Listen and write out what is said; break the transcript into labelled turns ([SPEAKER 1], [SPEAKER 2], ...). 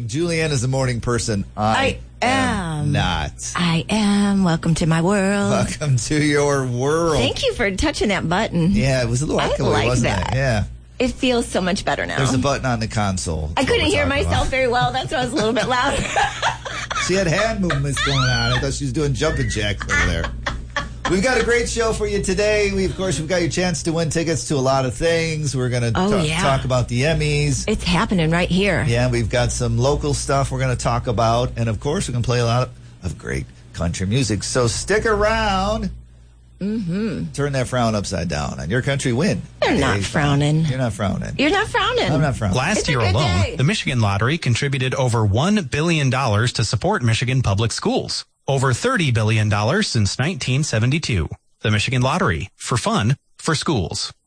[SPEAKER 1] Julianne is a morning person. I am not.
[SPEAKER 2] I am. Welcome to my world.
[SPEAKER 1] Welcome to your world.
[SPEAKER 2] Thank you for touching that button.
[SPEAKER 1] Yeah, it was a little echoey, wasn't
[SPEAKER 2] that.
[SPEAKER 1] it? Yeah.
[SPEAKER 2] It feels so much better now.
[SPEAKER 1] There's a button on the console.
[SPEAKER 2] I couldn't hear myself very well. That's why I was a little bit louder.
[SPEAKER 1] She had hand movements going on. I thought she was doing jumping jacks over there. We've got a great show for you today. We've got your chance to win tickets to a lot of things. We're going to talk about the Emmys.
[SPEAKER 2] It's happening right here.
[SPEAKER 1] Yeah, we've got some local stuff we're going to talk about. And, of course, we're going to play a lot of great country music. So stick around. Mm-hmm. Turn that frown upside down. On Your Country Win.
[SPEAKER 2] You're not frowning.
[SPEAKER 1] You're not frowning.
[SPEAKER 2] You're not frowning.
[SPEAKER 1] I'm not frowning.
[SPEAKER 3] Last year alone, the Michigan Lottery contributed over $1 billion to support Michigan public schools. Over $30 billion since 1972. The Michigan Lottery. For fun, for schools.